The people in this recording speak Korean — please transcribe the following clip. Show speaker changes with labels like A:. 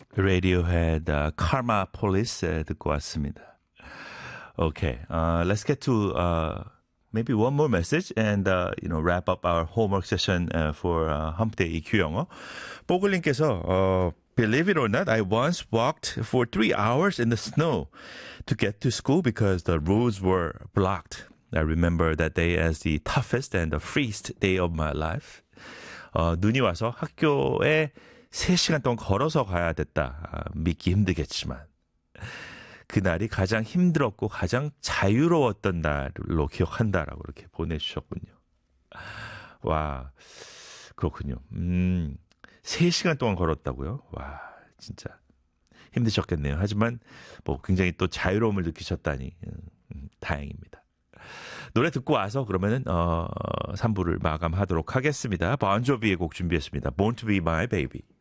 A: Radiohead, Karma Police 듣고 왔습니다. Okay, let's get to maybe one more message and wrap up our homework session for Hump Day EQ 영어. 뽀글님께서 Believe it or not, I once walked for 3 hours in the snow to get to school because the roads were blocked. I remember that day as the toughest and the freest day of my life. 눈이 와서 학교에 3시간 동안 걸어서 가야 됐다. 믿기 힘들겠지만 그날이 가장 힘들었고 가장 자유로웠던 날로 기억한다라고 이렇게 보내주셨군요. 와, 그렇군요. 3시간 동안 걸었다고요? 와, 진짜 힘드셨겠네요. 하지만 뭐 굉장히 또 자유로움을 느끼셨다니 다행입니다. 노래 듣고 와서 그러면은 3부를 마감하도록 하겠습니다. 본조비의 곡 준비했습니다. Born to be my baby.